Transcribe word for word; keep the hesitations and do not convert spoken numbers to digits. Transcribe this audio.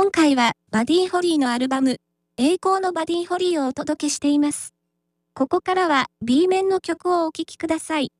今回はバディホリーのアルバム、栄光のバディホリーをお届けしています。ここからは B 面の曲をお聴きください。